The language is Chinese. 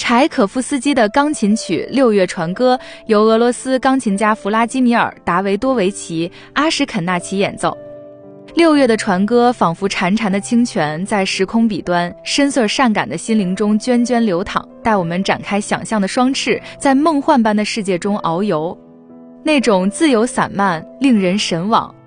柴可夫斯基的钢琴曲《六月船歌》由俄罗斯钢琴家弗拉基米尔·达维多维奇·阿什肯纳奇演奏。六月的船歌仿佛潺潺的清泉，在时空彼端深邃善感的心灵中涓涓流淌，带我们展开想象的双翅，在梦幻般的世界中遨游。那种自由散漫，令人神往，